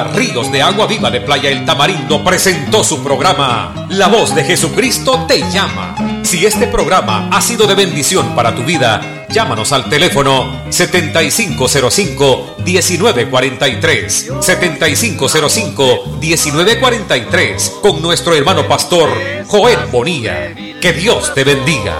Ríos de Agua Viva de Playa El Tamarindo presentó su programa La Voz de Jesucristo te llama. Si este programa ha sido de bendición para tu vida, llámanos al teléfono 7505-1943, 7505-1943, con nuestro hermano pastor Joel Bonilla. Que Dios te bendiga.